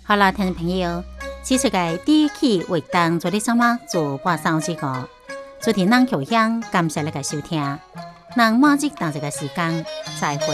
好啦，听众朋友，此次嘅第一期活动做啲什么做播送这个，昨天咱口香感谢你嘅收听，咱马上当这个时间再会。